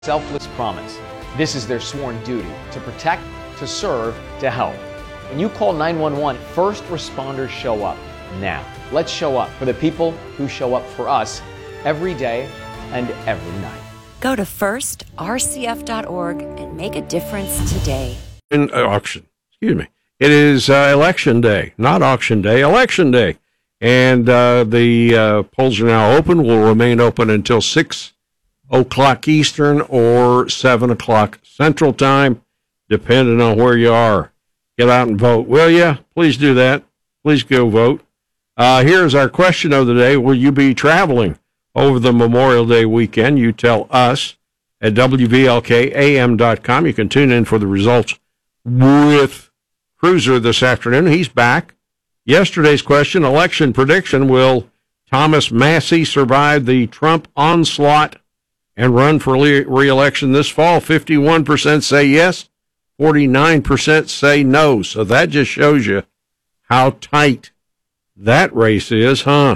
selfless promise. This is their sworn duty to protect, to serve, to help. When you call 911, first responders show up now. Let's show up for the people who show up for us every day and every night. Go to firstrcf.org and make a difference today. Auction. Excuse me. It is election day, not auction day, election day. And the polls are now open, will remain open until 6 o'clock Eastern or 7 o'clock Central Time, depending on where you are. Get out and vote, will you? Please do that. Please go vote. Here's our question of the day. Will you be traveling over the Memorial Day weekend? You tell us at WVLKAM.com. You can tune in for the results with Cruiser this afternoon. He's back. Yesterday's question, election prediction, will Thomas Massie survive the Trump onslaught and run for re-election this fall? 51% say yes, 49% say no. So that just shows you how tight that race is, huh?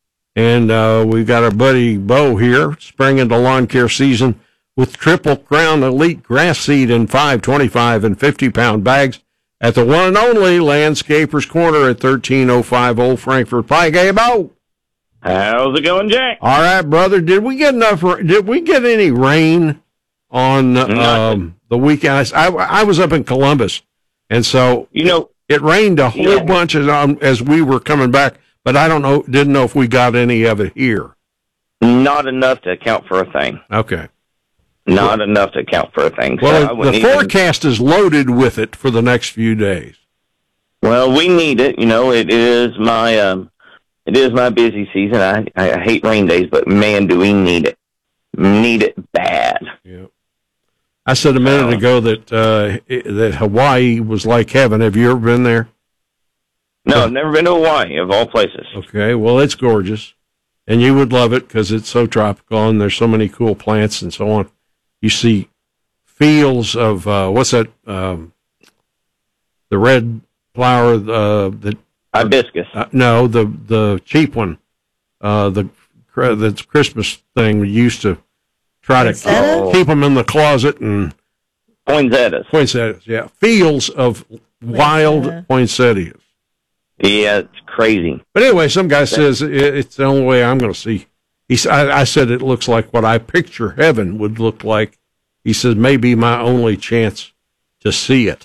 And we've got our buddy Bo here, spring into lawn care season with Triple Crown Elite Grass Seed in 5, 25, and 50-pound bags at the one and only Landscapers Corner at 1305 Old Frankfort Pike. Hey, Bo. How's it going, Jack? All right, brother. Did we get any rain on the weekend? I was up in Columbus, and so it rained a whole bunch as we were coming back. But didn't know if we got any of it here. Not enough to account for a thing. Okay. Not enough to account for a thing. Well, the forecast is loaded with it for the next few days. Well, we need it. It is my busy season. I hate rain days, but man, do we need it. Need it bad. Yeah. I said a minute ago that Hawaii was like heaven. Have you ever been there? No, I've never been to Hawaii, of all places. Okay, well, it's gorgeous, and you would love it because it's so tropical, and there's so many cool plants and so on. You see fields of, what's that, the red flower, hibiscus. No, the cheap one, the Christmas thing we used to try to keep them in the closet. And poinsettias, yeah. Fields of wild poinsettias. Yeah, it's crazy. But anyway, some guy says it's the only way I'm going to see. I said it looks like what I picture heaven would look like. He says maybe my only chance to see it.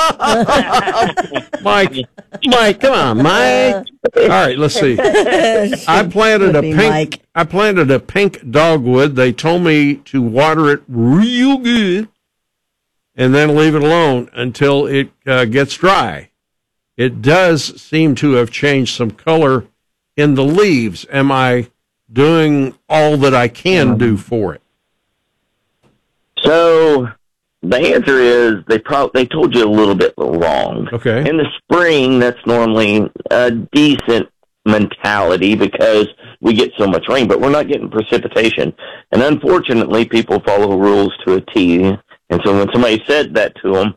Mike, come on, Mike. All right, let's see. I planted a pink dogwood. They told me to water it real good and then leave it alone until it gets dry. It does seem to have changed some color in the leaves. Am I doing all that I can do for it? So the answer is they told you a little bit wrong. Okay. In the spring, that's normally a decent mentality because we get so much rain, but we're not getting precipitation. And unfortunately, people follow rules to a T. And so when somebody said that to them,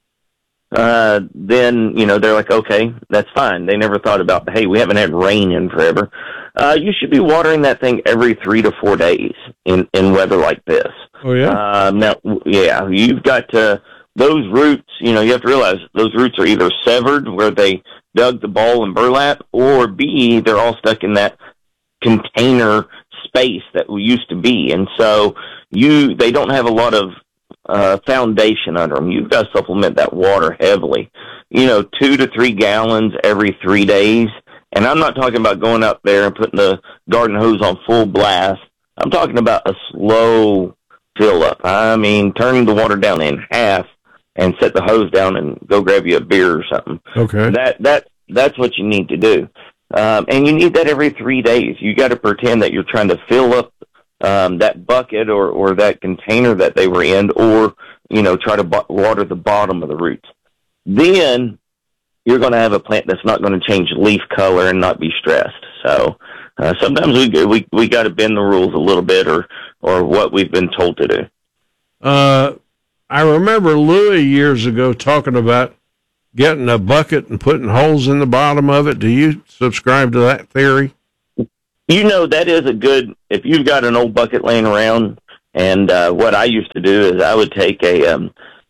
then, they're like, okay, that's fine. They never thought about, hey, we haven't had rain in forever. You should be watering that thing every 3 to 4 days in weather like this. Oh, yeah? Now, yeah, you've got those roots, you have to realize those roots are either severed where they dug the ball and burlap, or B, they're all stuck in that container space that we used to be. And so they don't have a lot of foundation under them. You've got to supplement that water heavily. 2 to 3 gallons every 3 days. And I'm not talking about going up there and putting the garden hose on full blast. I'm talking about a slow fill up. I mean, turning the water down in half and set the hose down and go grab you a beer or something. Okay. That's what you need to do. And you need that every 3 days. You got to pretend that you're trying to fill up that bucket or that container that they were in, or, try to water the bottom of the roots. Then you're going to have a plant that's not going to change leaf color and not be stressed. So sometimes we got to bend the rules a little bit or what we've been told to do. I remember Louis years ago talking about getting a bucket and putting holes in the bottom of it. Do you subscribe to that theory? That is a good, if you've got an old bucket laying around, And what I used to do is I would take a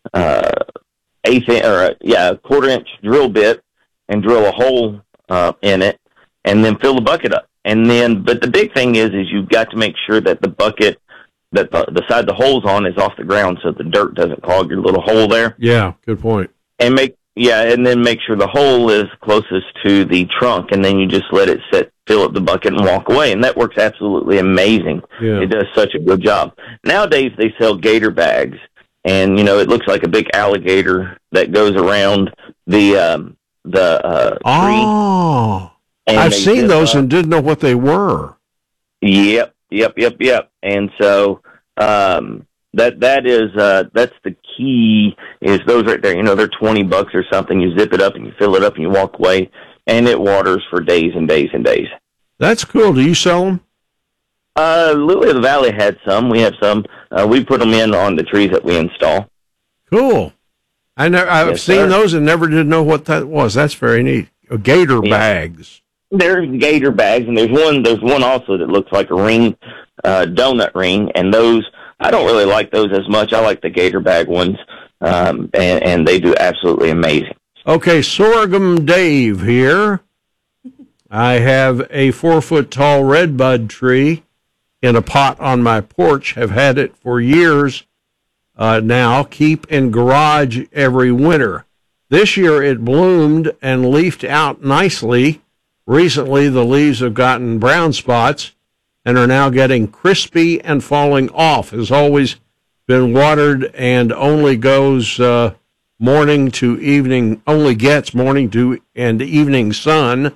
quarter-inch drill bit and drill a hole in it, and then fill the bucket up. But the big thing is you've got to make sure that the bucket, that the side the hole's on is off the ground, so the dirt doesn't clog your little hole there. Yeah, good point. And then make sure the hole is closest to the trunk, and then you just let it sit, fill up the bucket, and walk away. And that works absolutely amazing. Yeah. It does such a good job. Nowadays, they sell gator bags, and, it looks like a big alligator that goes around the tree. Oh, I've seen those and didn't know what they were. Yep. And so that's the key, is those right there. They're $20 or something. You zip it up and you fill it up and you walk away, and it waters for days and days and days. That's cool. Do you sell them? Lily of the Valley had some. We have some. We put them in on the trees that we install. Cool. I've seen those and never did know what that was. That's very neat. Gator bags. There's gator bags, and there's one also that looks like a ring, donut ring, and those, I don't really like those as much. I like the gator bag ones, and they do absolutely amazing. Okay, Sorghum Dave here. I have a 4-foot-tall redbud tree in a pot on my porch. Have had it for years now. Keep in garage every winter. This year it bloomed and leafed out nicely. Recently the leaves have gotten brown spots and are now getting crispy and falling off. Has always been watered and only goes morning to evening. Only gets morning to and evening sun.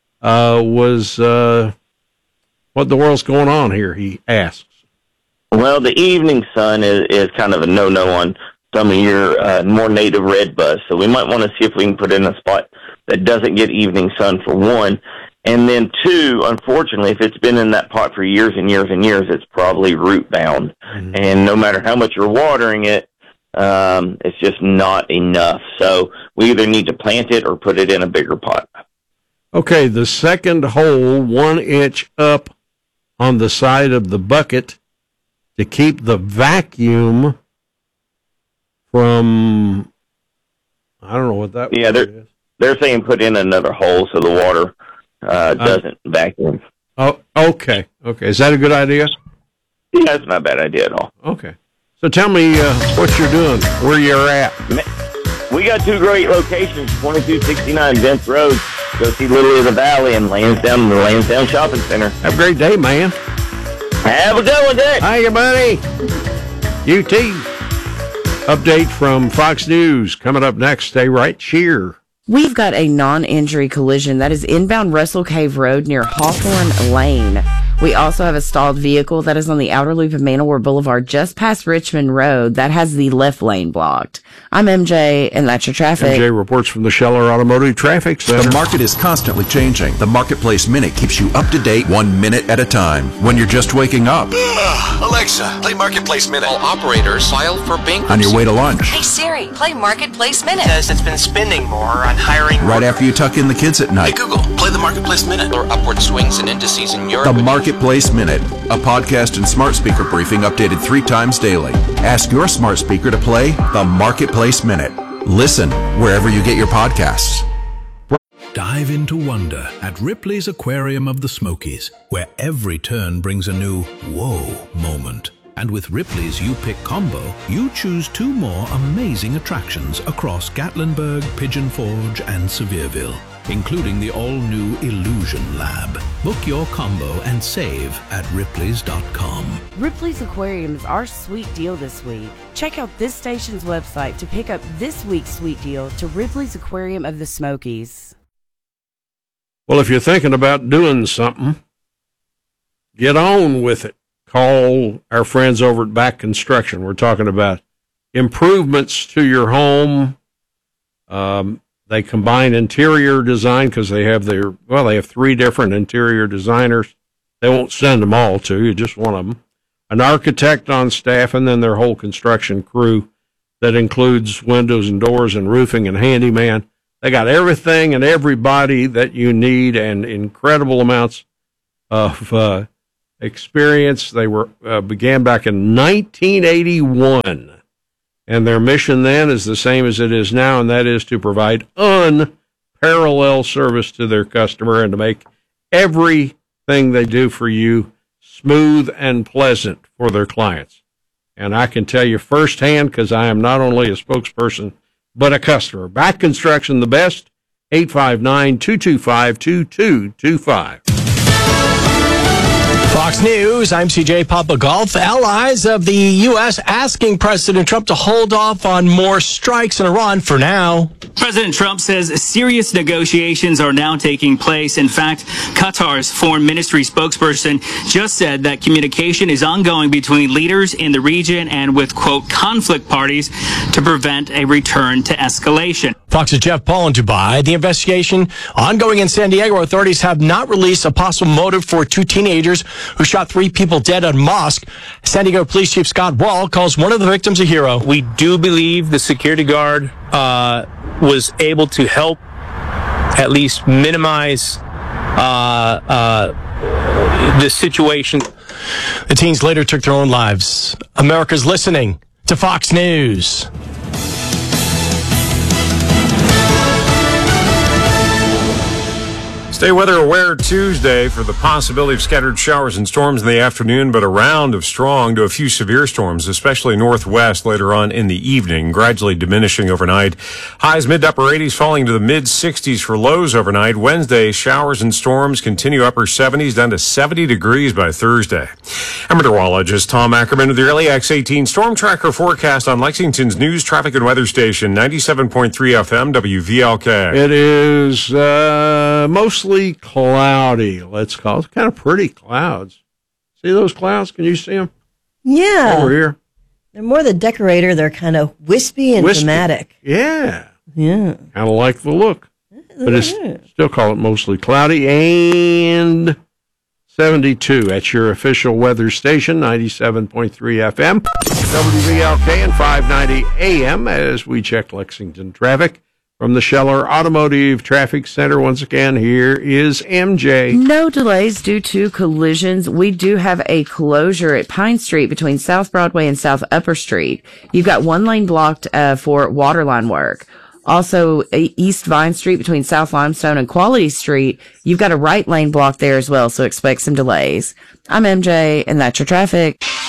What the world's going on here? He asks. Well, the evening sun is kind of a no-no on some of your more native red buzz. So we might want to see if we can put it in a spot that doesn't get evening sun, for one. And then two, unfortunately, if it's been in that pot for years and years and years, it's probably root bound. Mm-hmm. And no matter how much you're watering it, it's just not enough. So we either need to plant it or put it in a bigger pot. Okay, the second hole, 1 inch up on the side of the bucket to keep the vacuum from, I don't know what that is. They're saying put in another hole so the water doesn't vacuum. Oh, okay. Is that a good idea? Yeah, that's not a bad idea at all. Okay. So tell me what you're doing, where you're at. We got 2 great locations, 2269 Vince Road. Go see Lily of the Valley and Lansdowne Shopping Center. Have a great day, man. Have a good one, Dick. Hiya, buddy. You too. Update from Fox News coming up next. Stay right here. We've got a non-injury collision that is inbound Russell Cave Road near Hawthorne Lane. We also have a stalled vehicle that is on the outer loop of Manowar Boulevard just past Richmond Road that has the left lane blocked. I'm MJ, and that's your traffic. MJ reports from the Scheller Automotive Traffic Center. The market is constantly changing. The Marketplace Minute keeps you up to date 1 minute at a time. When you're just waking up. Alexa, play Marketplace Minute. All operators file for bankruptcy. On your way to lunch. Hey Siri, play Marketplace Minute. Says it's been spending more on hiring. Right after you tuck in the kids at night. Hey Google, play the Marketplace Minute. Or upward swings and indices in Europe. The Marketplace Minute, a podcast and smart speaker briefing updated 3 times daily. Ask your smart speaker to play the Marketplace Minute. Listen wherever you get your podcasts. Dive into wonder at Ripley's Aquarium of the Smokies, where every turn brings a new whoa moment. And with Ripley's You Pick combo, you choose 2 more amazing attractions across Gatlinburg, Pigeon Forge, and Sevierville, including the all-new Illusion Lab. Book your combo and save at Ripley's.com. Ripley's Aquarium is our sweet deal this week. Check out this station's website to pick up this week's sweet deal to Ripley's Aquarium of the Smokies. Well, if you're thinking about doing something, get on with it. Call our friends over at Back Construction. We're talking about improvements to your home. They combine interior design because they have 3 different interior designers. They won't send them all to you, just one of them. An architect on staff, and then their whole construction crew that includes windows and doors and roofing and handyman. They got everything and everybody that you need, and incredible amounts of experience. They were began back in 1981, and their mission then is the same as it is now, and that is to provide unparalleled service to their customer and to make everything they do for you smooth and pleasant for their clients. And I can tell you firsthand, because I am not only a spokesperson, but a customer. Back Construction, the best, 859-225-2225. Fox News, I'm CJ Papagolf. Allies of the U.S. asking President Trump to hold off on more strikes in Iran for now. President Trump says serious negotiations are now taking place. In fact, Qatar's foreign ministry spokesperson just said that communication is ongoing between leaders in the region and with, quote, conflict parties to prevent a return to escalation. Fox's Jeff Paul in Dubai. The investigation ongoing in San Diego. Authorities have not released a possible motive for two teenagers who shot 3 people dead at a mosque. San Diego Police Chief Scott Wall calls one of the victims a hero. We do believe the security guard was able to help at least minimize the situation. The teens later took their own lives. America's listening to Fox News. Stay weather aware Tuesday for the possibility of scattered showers and storms in the afternoon, but a round of strong to a few severe storms, especially northwest later on in the evening, gradually diminishing overnight. Highs mid to upper 80s falling to the mid 60s for lows overnight. Wednesday, showers and storms continue upper 70s down to 70 degrees by Thursday. I'm meteorologist Tom Ackerman with the Early X18 Storm Tracker forecast on Lexington's news, traffic, and weather station, 97.3 FM WVLK. It is mostly cloudy, let's call it. Kind of pretty clouds. See those clouds? Can you see them? Yeah. Over here. They're more the decorator. They're kind of wispy and dramatic. Yeah. Yeah. Kind of like the look. But it's still call it mostly cloudy. And 72 at your official weather station, 97.3 FM, WVLK and 590 AM as we check Lexington traffic. From the Scheller Automotive Traffic Center, once again, here is MJ. No delays due to collisions. We do have a closure at Pine Street between South Broadway and South Upper Street. You've got one lane blocked for waterline work. Also, East Vine Street between South Limestone and Quality Street, you've got a right lane blocked there as well, so expect some delays. I'm MJ, and that's your traffic.